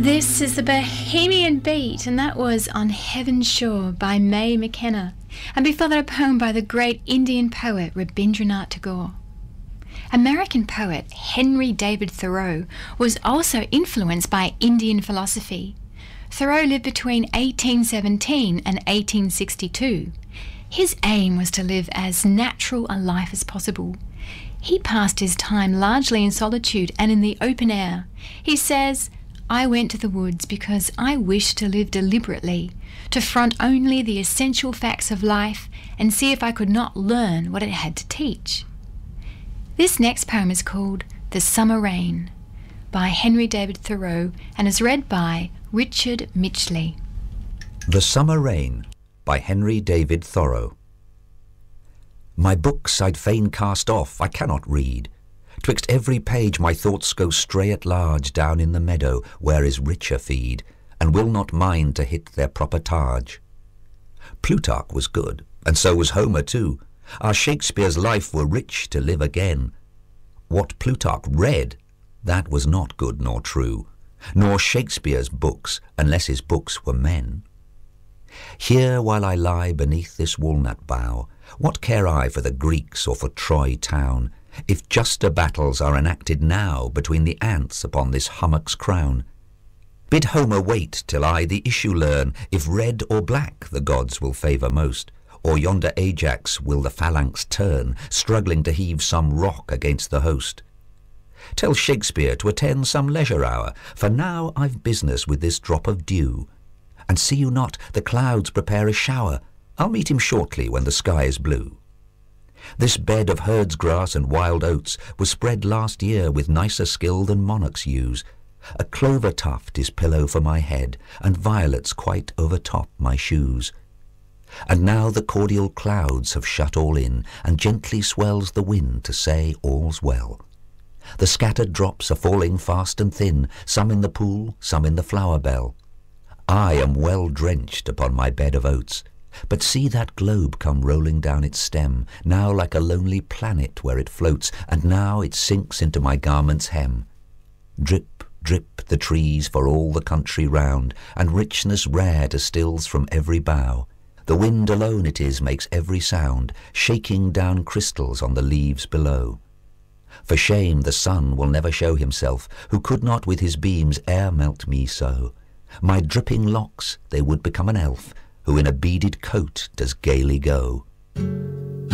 This is the Bohemian Beat, and that was On Heaven's Shore by Mae McKenna. And before that, a poem by the great Indian poet Rabindranath Tagore. American poet Henry David Thoreau was also influenced by Indian philosophy. Thoreau lived between 1817 and 1862. His aim was to live as natural a life as possible. He passed his time largely in solitude and in the open air. He says, "I went to the woods because I wished to live deliberately, to front only the essential facts of life and see if I could not learn what it had to teach." This next poem is called The Summer Rain by Henry David Thoreau and is read by Richard Mitchley. The Summer Rain by Henry David Thoreau. My books I'd fain cast off, I cannot read. Twixt every page my thoughts go stray at large down in the meadow where is richer feed, and will not mind to hit their proper targe. Plutarch was good, and so was Homer too. Our Shakespeare's life were rich to live again. What Plutarch read, that was not good nor true, nor Shakespeare's books, unless his books were men. Here while I lie beneath this walnut bough, what care I for the Greeks or for Troy town, if juster battles are enacted now between the ants upon this hummock's crown? Bid Homer wait till I the issue learn, if red or black the gods will favour most, or yonder Ajax will the phalanx turn, struggling to heave some rock against the host. Tell Shakespeare to attend some leisure hour, for now I've business with this drop of dew. And see you not the clouds prepare a shower? I'll meet him shortly when the sky is blue. This bed of herd's grass and wild oats was spread last year with nicer skill than monarchs use. A clover tuft is pillow for my head, and violets quite overtop my shoes. And now the cordial clouds have shut all in, and gently swells the wind to say all's well. The scattered drops are falling fast and thin, some in the pool, some in the flower bell. I am well drenched upon my bed of oats, but see that globe come rolling down its stem, now like a lonely planet where it floats, and now it sinks into my garment's hem. Drip, drip the trees for all the country round, and richness rare distills from every bough. The wind alone it is makes every sound, shaking down crystals on the leaves below. For shame the sun will never show himself, who could not with his beams e'er melt me so. My dripping locks, they would become an elf, who in a beaded coat does gaily go.